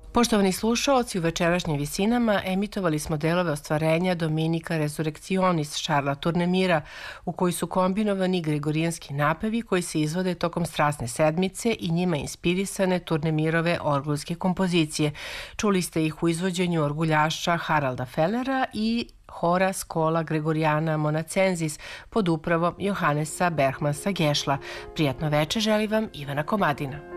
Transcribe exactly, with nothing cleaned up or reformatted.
Poštovani slušaoci, u večerašnjim visinama emitovali smo delove ostvarenja Dominika Resurrectionis Šarla Turnemira, u koji su kombinovani gregorijanski napevi koji se izvode tokom strasne sedmice i njima inspirisane Turnemirove orgulske kompozicije. Čuli ste ih u izvođenju orguljaša Haralda Fellera i hora Skola Gregorijana Monacensis pod upravom Johannesa Bergmansa Gešla. Prijatno veče želi vam Ivana Komadina.